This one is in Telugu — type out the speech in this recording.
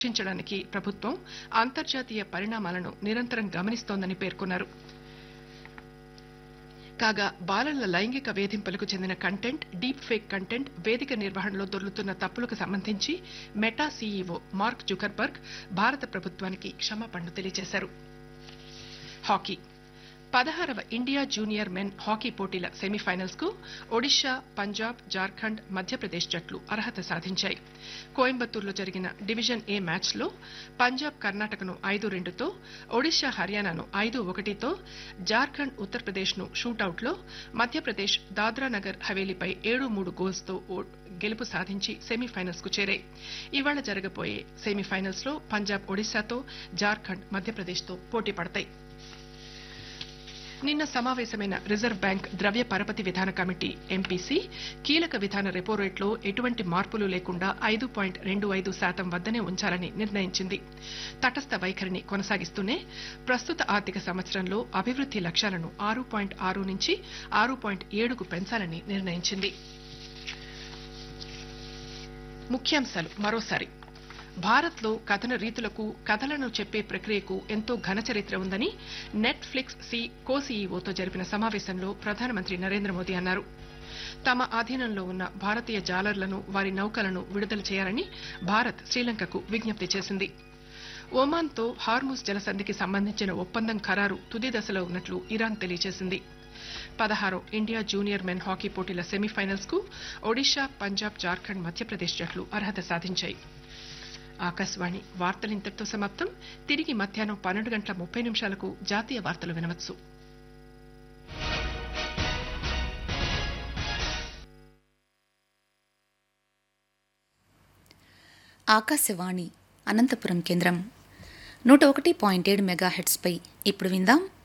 రక్షించడానికి ప్రభుత్వం అంతర్జాతీయ పరిణామాలను నిరంతరం గమనిస్తోందని పేర్కొన్నారు. కాగా బాలల లైంగిక వేధింపులకు చెందిన కంటెంట్, డీప్ ఫేక్ కంటెంట్, వేదిక నిర్వహణలో దొర్లుతున్న తప్పులకు సంబంధించి మెటా సీఈఓ మార్క్ జుకర్బర్గ్ భారత ప్రభుత్వానికి క్షమాపణలు తెలియజేశారు. Hockey 16వ India junior men hockey పోటీల సెమీఫైనల్స్ కు ఒడిషా, పంజాబ్, జార్ఖండ్, మధ్యప్రదేశ్ జట్లు అర్హత సాధించాయి. కోయంబత్తూరులో జరిగిన డివిజన్ ఏ మ్యాచ్లో పంజాబ్ కర్ణాటకను 5-2తో, ఒడిషా హర్యానాను 5-1తో, జార్ఖండ్ ఉత్తరప్రదేశ్ను షూటౌట్లో, మధ్యప్రదేశ్ దాద్రానగర్ హవేలీపై 7-3 గోల్స్తో గెలుపు సాధించి సెమీఫైనల్స్ కు చేరాయి. ఇవాళ జరగబోయే సెమీఫైనల్స్ లో పంజాబ్ ఒడిశాతో, జార్ఖండ్ మధ్యప్రదేశ్తో పోటీ పడతాయి. నిన్న సమావేశమైన రిజర్వ్ బ్యాంక్ ద్రవ్య పరపతి విధాన కమిటీ ఎంపీసీ కీలక విధాన రెపో రేట్లో ఎటువంటి మార్పులు లేకుండా 5.25% వద్దనే ఉంచాలని నిర్ణయించింది. తటస్థ వైఖరిని కొనసాగిస్తూనే ప్రస్తుత ఆర్థిక సంవత్సరంలో అభివృద్ది లక్ష్యాలను 6.6 నుంచి 6.7కు పెంచాలని నిర్ణయించింది. ముఖ్యాంశాలు మరోసారి. భారత్లో కథన రీతులకు, కథలను చెప్పే ప్రక్రియకు ఎంతో ఘన చరిత్ర ఉందని నెట్ఫ్లిక్స్ కో సీఈఓతో జరిపిన సమావేశంలో ప్రధానమంత్రి నరేంద్ర మోదీ అన్నారు. తమ ఆధీనంలో ఉన్న భారతీయ జాలర్లను, వారి నౌకలను విడుదల చేయాలని భారత్ శ్రీలంకకు విజ్ఞప్తి చేసింది. ఒమాన్తో హార్ముజ్ జలసంధికి సంబంధించిన ఒప్పందం ఖరారు తుది దశలో ఉన్నట్లు ఇరాన్ తెలియజేసింది. 16వ ఇండియా జూనియర్ మెన్ హాకీ పోటీల సెమీఫైనల్స్ కు ఒడిషా, పంజాబ్, జార్ఖండ్, మధ్యప్రదేశ్ జట్లు అర్హత సాధించాయి. ఆకాశవాణి వార్తలు ఇంతటితో సమాప్తం. తిరిగి మధ్యాహ్నం 12:30 జాతీయ వార్తలు వినవచ్చు. ఆకాశవాణి అనంతపురం కేంద్రం 101.7 మెగాహెర్ట్జ్ పై ఇప్పుడు విందాం